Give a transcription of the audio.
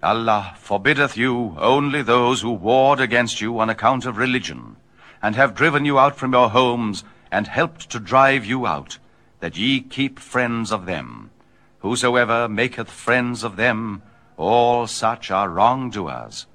Allah forbiddeth you only those who warred against you on account of religion, and have driven you out from your homes, and helped to drive you out, that ye keep friends of them. Whosoever maketh friends of them, all such are wrongdoers.